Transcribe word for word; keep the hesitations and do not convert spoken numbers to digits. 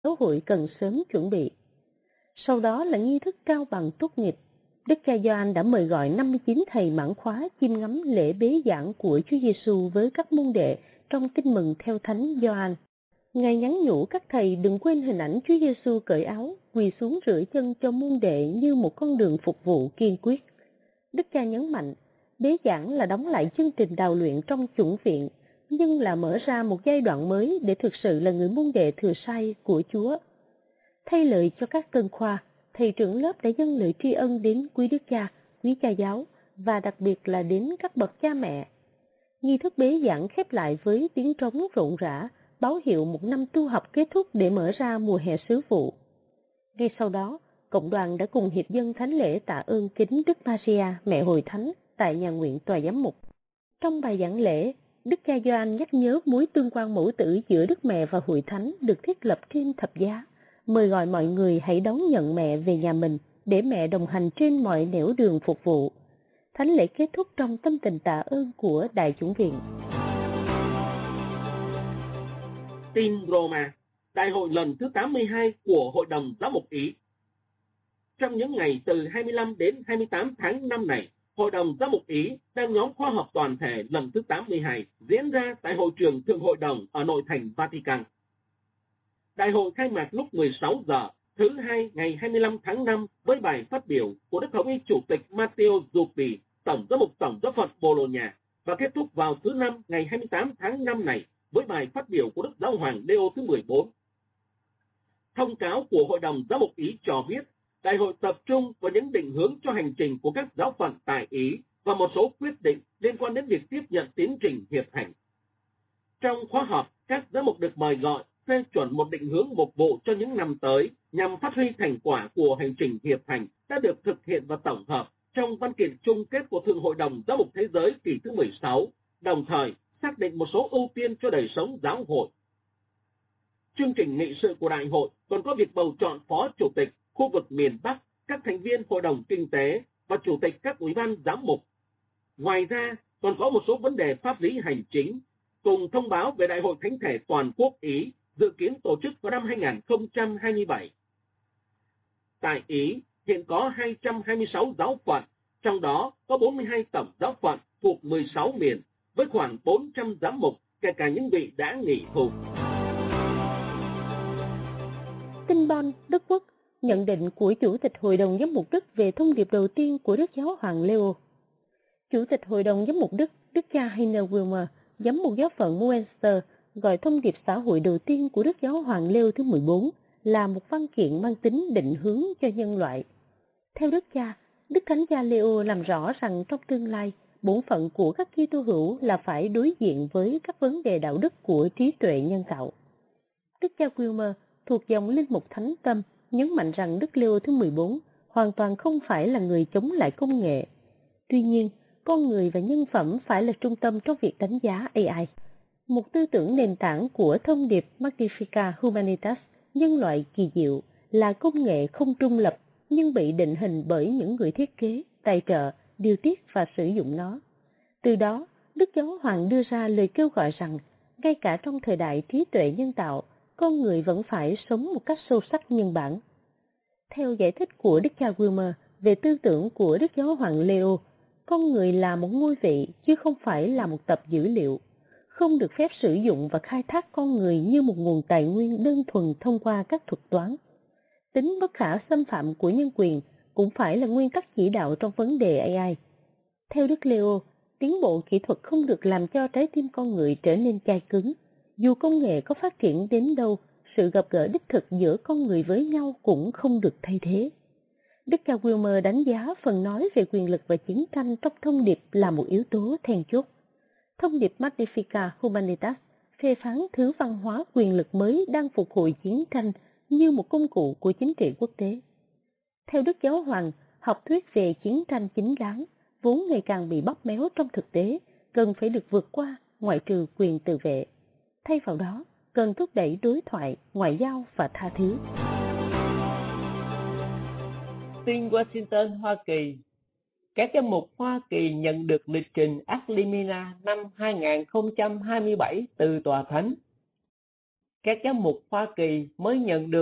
giáo hội cần sớm chuẩn bị. Sau đó là nghi thức trao bằng tốt nghiệp. Đức cha Gioan đã mời gọi năm mươi chín thầy mãn khóa chiêm ngắm lễ bế giảng của Chúa Giêsu với các môn đệ trong Tin mừng theo Thánh Gioan. Ngài nhắn nhủ các thầy đừng quên hình ảnh Chúa Giêsu cởi áo, quỳ xuống rửa chân cho môn đệ như một con đường phục vụ kiên quyết. Đức cha nhấn mạnh, bế giảng là đóng lại chương trình đào luyện trong chủng viện, nhưng là mở ra một giai đoạn mới để thực sự là người môn đệ thừa sai của Chúa. Thay lời cho các tân khoa, thầy trưởng lớp đã dâng lời tri ân đến quý đức cha, quý cha giáo và đặc biệt là đến các bậc cha mẹ. Nghi thức bế giảng khép lại với tiếng trống rộn rã, báo hiệu một năm tu học kết thúc để mở ra mùa hè sứ vụ. Ngay sau đó, cộng đoàn đã cùng hiệp dân thánh lễ tạ ơn kính Đức Maria, mẹ Hội Thánh tại nhà nguyện tòa giám mục. Trong bài giảng lễ, Đức cha Gioan nhắc nhớ mối tương quan mẫu tử giữa Đức Mẹ và Hội Thánh được thiết lập trên thập giá, mời gọi mọi người hãy đón nhận mẹ về nhà mình để mẹ đồng hành trên mọi nẻo đường phục vụ. Thánh lễ kết thúc trong tâm tình tạ ơn của Đại chủng viện. Tin Roma, Đại hội lần thứ tám mươi hai của Hội đồng Giáo mục Ý. Trong những ngày từ hai mươi lăm đến hai mươi tám tháng năm này, Hội đồng Giáo mục Ý đang nhóm khoa học toàn thể lần thứ tám mươi hai diễn ra tại Hội trường Thượng Hội đồng ở nội thành Vatican. Đại hội khai mạc lúc mười sáu giờ thứ hai ngày hai mươi lăm tháng năm với bài phát biểu của Đức Hồng Y Chủ tịch Matteo Zuppi, Tổng giám mục Tổng giáo phận Bologna, và kết thúc vào thứ năm ngày hai mươi tám tháng năm này với bài phát biểu của Đức Giáo hoàng Leo thứ mười bốn. Thông cáo của Hội đồng Giáo mục Ý cho biết, đại hội tập trung vào những định hướng cho hành trình của các giáo phận tại Ý và một số quyết định liên quan đến việc tiếp nhận tiến trình hiệp hành. Trong khóa họp, các giám mục được mời gọi phê chuẩn một định hướng mục vụ cho những năm tới nhằm phát huy thành quả của hành trình hiệp hành đã được thực hiện và tổng hợp trong văn kiện chung kết của Thượng Hội đồng Giáo mục Thế giới kỳ thứ mười sáu, đồng thời xác định một số ưu tiên cho đời sống giáo hội. Chương trình nghị sự của đại hội còn có việc bầu chọn phó chủ tịch khu vực miền Bắc, các thành viên Hội đồng Kinh tế và chủ tịch các ủy ban giám mục. Ngoài ra, còn có một số vấn đề pháp lý hành chính, cùng thông báo về Đại hội Thánh thể Toàn quốc Ý dự kiến tổ chức vào năm hai nghìn không trăm hai mươi bảy. Tại Ý, hiện có hai trăm hai mươi sáu giáo phận, trong đó có bốn mươi hai tổng giáo phận thuộc mười sáu miền, với khoảng bốn trăm giám mục, kể cả những vị đã nghỉ hưu. Tin Bonn, Đức Quốc, nhận định của Chủ tịch Hội đồng Giám mục Đức về thông điệp đầu tiên của Đức Giáo hoàng Leo. Chủ tịch Hội đồng Giám mục Đức, Đức cha Heiner Wilmer, giám mục giáo phận Münster, gọi thông điệp xã hội đầu tiên của Đức Giáo hoàng Leo thứ mười bốn là một văn kiện mang tính định hướng cho nhân loại. Theo Đức cha, Đức Thánh cha Leo làm rõ rằng trong tương lai, bổn phận của các Kitô hữu là phải đối diện với các vấn đề đạo đức của trí tuệ nhân tạo. Đức cha Wilmer thuộc dòng linh mục Thánh Tâm nhấn mạnh rằng Đức Leo thứ mười bốn hoàn toàn không phải là người chống lại công nghệ. Tuy nhiên, con người và nhân phẩm phải là trung tâm trong việc đánh giá a i. Một tư tưởng nền tảng của thông điệp Magnificat Humanitas, nhân loại kỳ diệu, là công nghệ không trung lập nhưng bị định hình bởi những người thiết kế, tài trợ, điều tiết và sử dụng nó. Từ đó, Đức Giáo hoàng đưa ra lời kêu gọi rằng, ngay cả trong thời đại trí tuệ nhân tạo, con người vẫn phải sống một cách sâu sắc nhân bản. Theo giải thích của Đức cha Wilmer về tư tưởng của Đức Giáo hoàng Leo, con người là một ngôi vị chứ không phải là một tập dữ liệu, không được phép sử dụng và khai thác con người như một nguồn tài nguyên đơn thuần thông qua các thuật toán. Tính bất khả xâm phạm của nhân quyền cũng phải là nguyên tắc chỉ đạo trong vấn đề a i. Theo Đức Leo, tiến bộ kỹ thuật không được làm cho trái tim con người trở nên chai cứng. Dù công nghệ có phát triển đến đâu, sự gặp gỡ đích thực giữa con người với nhau cũng không được thay thế. Đức cha Wilmer đánh giá phần nói về quyền lực và chiến tranh trong thông điệp là một yếu tố then chốt. Thông điệp Magnificat Humanitas phê phán thứ văn hóa quyền lực mới đang phục hồi chiến tranh như một công cụ của chính trị quốc tế. Theo Đức Giáo hoàng, học thuyết về chiến tranh chính đáng, vốn ngày càng bị bóp méo trong thực tế, cần phải được vượt qua ngoại trừ quyền tự vệ. Thay vào đó, cần thúc đẩy đối thoại, ngoại giao và tha thứ. Tin Washington, Hoa Kỳ. Các giám mục Hoa Kỳ nhận được lịch trình Ad Limina năm hai nghìn không trăm hai mươi bảy từ Tòa Thánh. các giám mục Hoa Kỳ mới nhận được